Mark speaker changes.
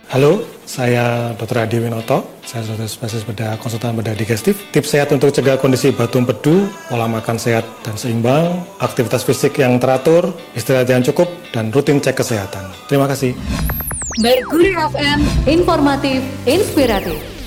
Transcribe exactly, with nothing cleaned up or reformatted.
Speaker 1: Halo, saya dokter Adi Winoto. Saya dokter spesialis bedah konsultan bedah digestif. Tips sehat untuk cegah kondisi batu empedu, pola makan sehat dan seimbang, aktivitas fisik yang teratur, istirahat yang cukup, dan rutin cek kesehatan. Terima kasih.
Speaker 2: Merkuri F M, informatif, inspiratif.